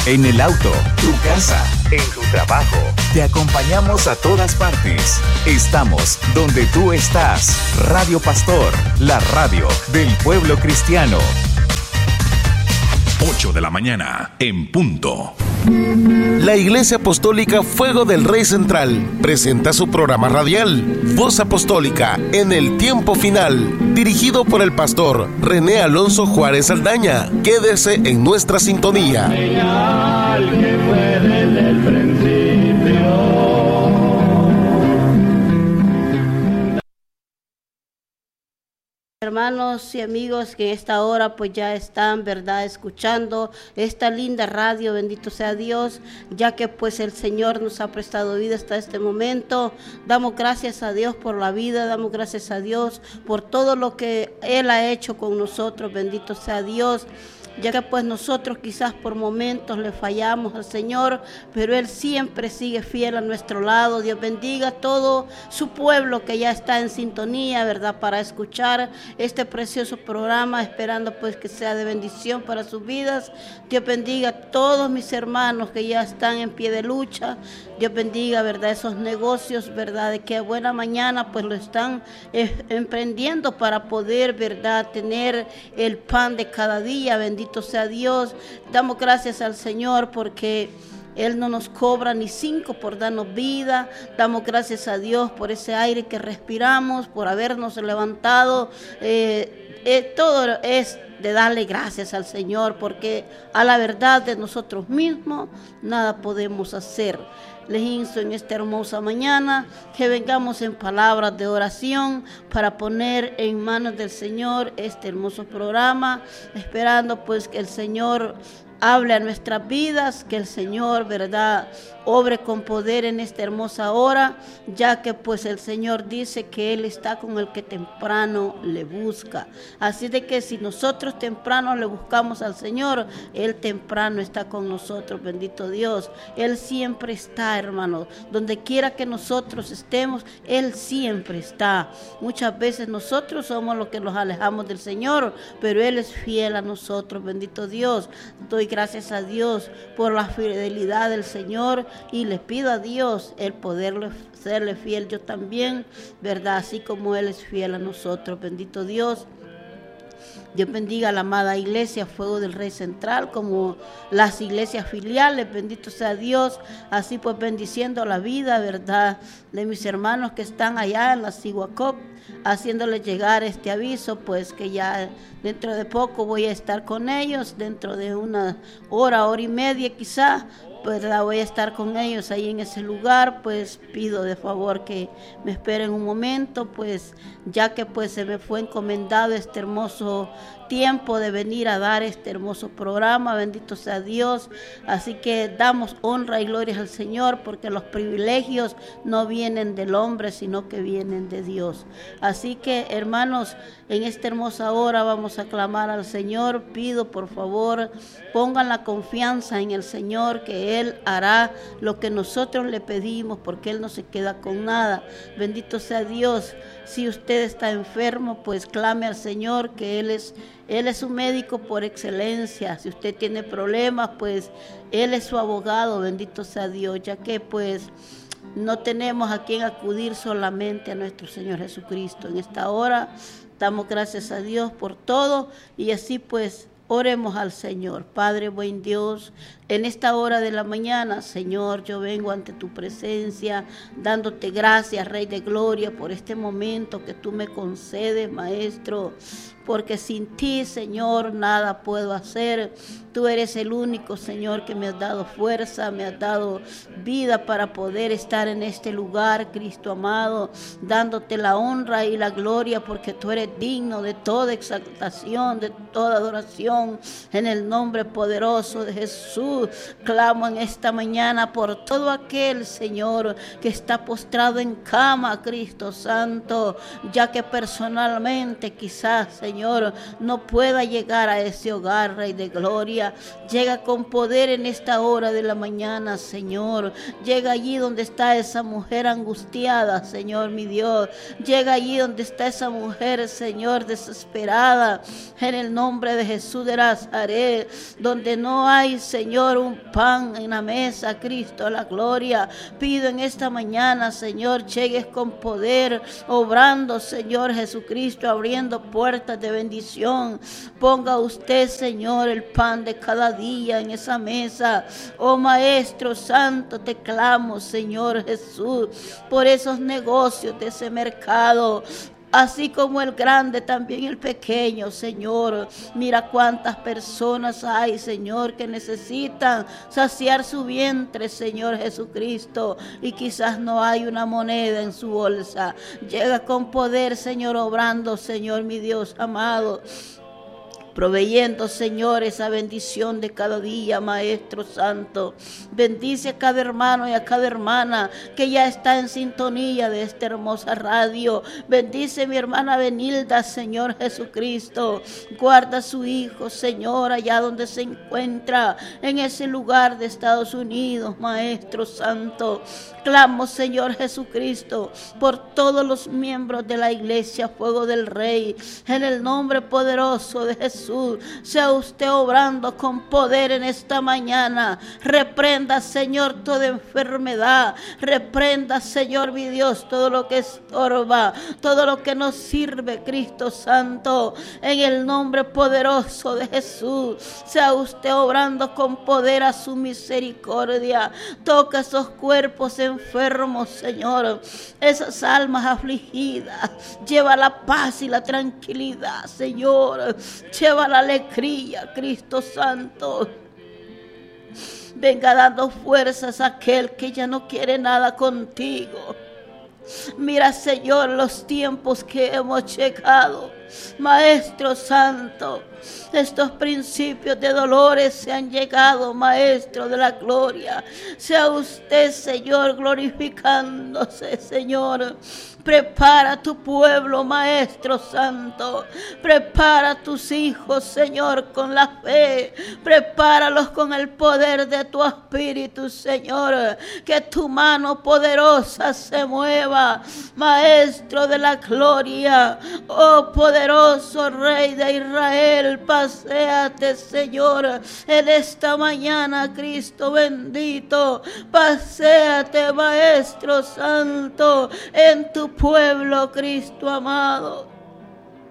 en el auto, tu casa, en tu trabajo. Te acompañamos a todas partes. Estamos donde tú estás. Radio Pastor, la radio del pueblo cristiano. 8 de la mañana, en punto. La Iglesia Apostólica Fuego del Rey Central presenta su programa radial, Voz Apostólica en el Tiempo Final, dirigido por el pastor René Alonso Juárez Aldaña. Quédese en nuestra sintonía. Señal que fue desde el principio. Hermanos y amigos que en esta hora pues ya están, ¿verdad?, escuchando esta linda radio, bendito sea Dios, ya que pues el Señor nos ha prestado vida hasta este momento. Damos gracias a Dios por la vida, damos gracias a Dios por todo lo que Él ha hecho con nosotros, bendito sea Dios. Ya que pues nosotros quizás por momentos le fallamos al Señor, pero Él siempre sigue fiel a nuestro lado. Dios bendiga a todo su pueblo que ya está en sintonía, ¿verdad?, para escuchar este precioso programa, esperando pues que sea de bendición para sus vidas. Dios bendiga a todos mis hermanos que ya están en pie de lucha. Dios bendiga, ¿verdad?, esos negocios, ¿verdad?, de que a buena mañana pues lo están emprendiendo para poder, ¿verdad?, tener el pan de cada día. Bendito sea Dios. Damos gracias al Señor porque Él no nos cobra ni 5 por darnos vida. Damos gracias a Dios por ese aire que respiramos, por habernos levantado. Todo es de darle gracias al Señor, porque a la verdad de nosotros mismos nada podemos hacer. Les insto en esta hermosa mañana que vengamos en palabras de oración para poner en manos del Señor este hermoso programa, esperando pues que el Señor hable a nuestras vidas, que el Señor, ¿verdad?, obre con poder en esta hermosa hora, ya que pues el Señor dice que Él está con el que temprano le busca. Así de que si nosotros temprano le buscamos al Señor, Él temprano está con nosotros, bendito Dios. Él siempre está, hermanos, donde quiera que nosotros estemos, Él siempre está. Muchas veces nosotros somos los que nos alejamos del Señor, pero Él es fiel a nosotros, bendito Dios. Doy gracias a Dios por la fidelidad del Señor y le pido a Dios el poderle serle fiel yo también, ¿verdad?, así como Él es fiel a nosotros, bendito Dios. Dios bendiga a la amada iglesia Fuego del Rey Central, como las iglesias filiales, bendito sea Dios, así pues bendiciendo la vida, ¿verdad?, de mis hermanos que están allá en la Siguacop, haciéndoles llegar este aviso, pues que ya dentro de poco voy a estar con ellos, dentro de una hora y media quizá, pues voy a estar con ellos ahí en ese lugar. Pues pido de favor que me esperen un momento, pues ya que pues se me fue encomendado este hermoso tiempo de venir a dar este hermoso programa, bendito sea Dios. Así que damos honra y gloria al Señor, porque los privilegios no vienen del hombre, sino que vienen de Dios. Así que, hermanos, en esta hermosa hora vamos a clamar al Señor. Pido por favor, pongan la confianza en el Señor, que Él hará lo que nosotros le pedimos, porque Él no se queda con nada. Bendito sea Dios. Si usted está enfermo, pues clame al Señor, que Él es un médico por excelencia. Si usted tiene problemas, pues Él es su abogado, bendito sea Dios, ya que pues no tenemos a quien acudir, solamente a nuestro Señor Jesucristo. En esta hora damos gracias a Dios por todo y así pues oremos al Señor. Padre buen Dios, en esta hora de la mañana, Señor, yo vengo ante tu presencia, dándote gracias, Rey de Gloria, por este momento que tú me concedes, Maestro, porque sin ti, Señor, nada puedo hacer. Tú eres el único, Señor, que me has dado fuerza, me has dado vida para poder estar en este lugar, Cristo amado, dándote la honra y la gloria, porque tú eres digno de toda exaltación, de toda adoración, en el nombre poderoso de Jesús. Clamo en esta mañana por todo aquel, Señor, que está postrado en cama, Cristo Santo, ya que personalmente quizás, Señor, Señor, no pueda llegar a ese hogar, Rey de Gloria. Llega con poder en esta hora de la mañana, Señor. Llega allí donde está esa mujer angustiada, Señor, mi Dios. Llega allí donde está esa mujer, Señor, desesperada. En el nombre de Jesús de Nazaret, donde no hay, Señor, un pan en la mesa, Cristo, la gloria. Pido en esta mañana, Señor, llegues con poder, obrando, Señor Jesucristo, abriendo puertas de bendición. Ponga usted, Señor, el pan de cada día en esa mesa. Oh Maestro Santo, te clamo, Señor Jesús, por esos negocios de ese mercado, así como el grande, también el pequeño, Señor. Mira cuántas personas hay, Señor, que necesitan saciar su vientre, Señor Jesucristo, y quizás no hay una moneda en su bolsa. Llega con poder, Señor, obrando, Señor, mi Dios amado, proveyendo, Señor, esa bendición de cada día, Maestro Santo. Bendice a cada hermano y a cada hermana que ya está en sintonía de esta hermosa radio. Bendice a mi hermana Benilda, Señor Jesucristo. Guarda a su hijo, Señor, allá donde se encuentra, en ese lugar de Estados Unidos, Maestro Santo. Clamo, Señor Jesucristo, por todos los miembros de la iglesia Fuego del Rey, en el nombre poderoso de Jesús. Sea usted obrando con poder en esta mañana. Reprenda, Señor, toda enfermedad. Reprenda, Señor, mi Dios, todo lo que estorba, todo lo que nos sirve, Cristo Santo, en el nombre poderoso de Jesús. Sea usted obrando con poder a su misericordia. Toca esos cuerpos enfermos, Señor, esas almas afligidas. Lleva la paz y la tranquilidad, Señor. Lleva la alegría, Cristo Santo. Venga dando fuerzas a aquel que ya no quiere nada contigo. Mira, Señor, los tiempos que hemos llegado. Maestro Santo, estos principios de dolores se han llegado, Maestro de la gloria. Sea usted, Señor, glorificándose, Señor. Prepara tu pueblo, Maestro Santo. Prepara a tus hijos, Señor, con la fe. Prepáralos con el poder de tu Espíritu, Señor. Que tu mano poderosa se mueva, Maestro de la gloria. Oh, poderoso Rey de Israel, paséate, Señor, en esta mañana, Cristo bendito. Paséate, Maestro Santo, en tu pueblo, Cristo amado.